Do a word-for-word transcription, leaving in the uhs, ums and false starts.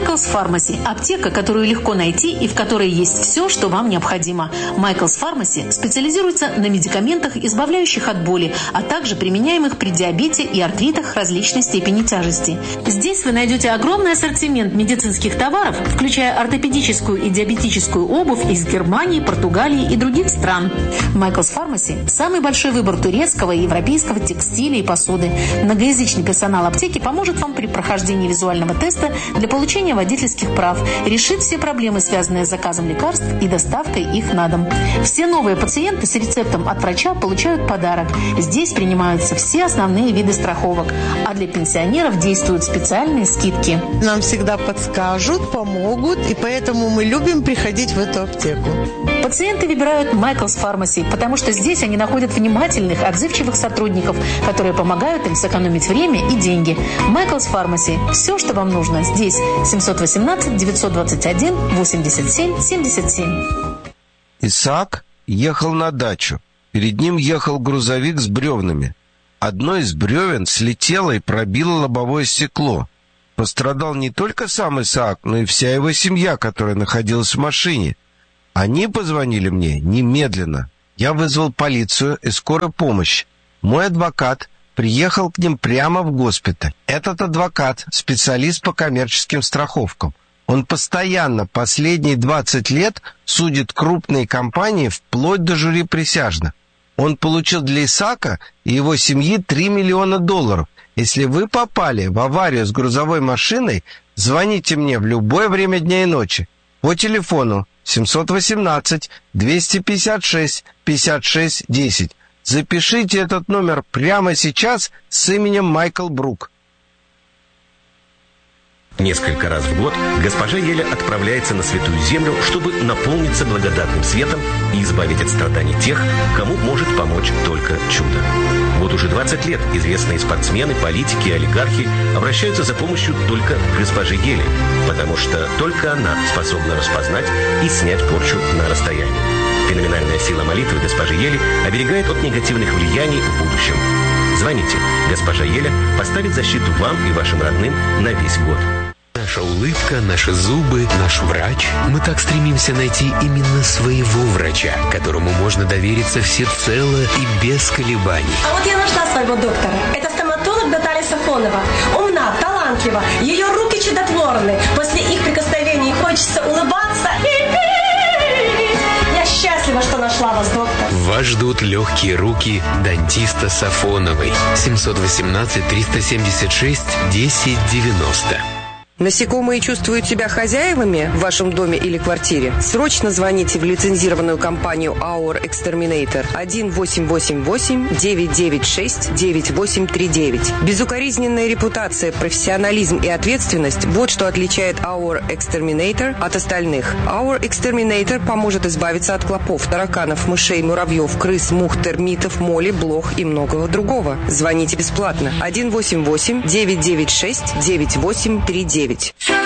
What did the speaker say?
Michael's Pharmacy – аптека, которую легко найти и в которой есть все, что вам необходимо. Michael's Pharmacy специализируется на медикаментах, избавляющих от боли, а также применяемых при диабете и артритах различной степени тяжести. Здесь вы найдете огромный ассортимент медицинских товаров, включая ортопедическую и диабетическую обувь из Германии, Португалии и других стран. Michael's Pharmacy – самый большой выбор турецкого и европейского текстиля и посуды. Многоязычный персонал аптеки поможет вам при прохождении визуального теста для получения водительских прав, решит все проблемы, связанные с заказом лекарств и доставкой их на дом. Все новые пациенты с рецептом от врача получают подарок. Здесь принимаются все основные виды страховок, а для пенсионеров действуют специальные скидки. Нам всегда подскажут, помогут, и поэтому мы любим приходить в эту аптеку. Пациенты выбирают Michael's Pharmacy, потому что здесь они находят внимательных, отзывчивых сотрудников, которые помогают им сэкономить время и деньги. Michael's Pharmacy. Все, что вам нужно, здесь. семьсот восемнадцать девятьсот двадцать один восемьдесят семь семьдесят семь. Исаак ехал на дачу. Перед ним ехал грузовик с бревнами. Одно из бревен слетело и пробило лобовое стекло. Пострадал не только сам Исаак, но и вся его семья, которая находилась в машине. Они позвонили мне немедленно. Я вызвал полицию и скорую помощь. Мой адвокат приехал к ним прямо в госпиталь. Этот адвокат – специалист по коммерческим страховкам. Он постоянно последние двадцать лет судит крупные компании вплоть до жюри присяжных. Он получил для Исаака и его семьи три миллиона долларов. Если вы попали в аварию с грузовой машиной, звоните мне в любое время дня и ночи по телефону семьсот восемнадцать двести пятьдесят шесть пятьдесят шесть десять. Запишите этот номер прямо сейчас с именем Майкл Брук. Несколько раз в год госпожа Еля отправляется на Святую Землю, чтобы наполниться благодатным светом и избавить от страданий тех, кому может помочь только чудо. Вот уже двадцать лет известные спортсмены, политики и олигархи обращаются за помощью только к госпоже Еле, потому что только она способна распознать и снять порчу на расстоянии. Феноменальная сила молитвы госпожи Ели оберегает от негативных влияний в будущем. Звоните. Госпожа Еля поставит защиту вам и вашим родным на весь год. Наша улыбка, наши зубы, наш врач. Мы так стремимся найти именно своего врача, которому можно довериться всецело и без колебаний. А вот я нашла своего доктора. Это стоматолог Наталья Сафонова. Умна, талантлива, ее руки чудотворны. После их прикосновений хочется улыбаться. Я счастлива, что нашла вас, доктор. Вас ждут легкие руки дантиста Сафоновой. семьсот восемнадцать триста семьдесят шесть десять девяносто. Насекомые чувствуют себя хозяевами в вашем доме или квартире? Срочно звоните в лицензированную компанию Our Exterminator один восемь восемь восемь девять девять шесть девять восемь три девять. Безукоризненная репутация, профессионализм и ответственность – вот что отличает Our Exterminator от остальных. Our Exterminator поможет избавиться от клопов, тараканов, мышей, муравьев, крыс, мух, термитов, моли, блох и многого другого. Звоните бесплатно один восемь восемь девять девять шесть девять восемь три девять.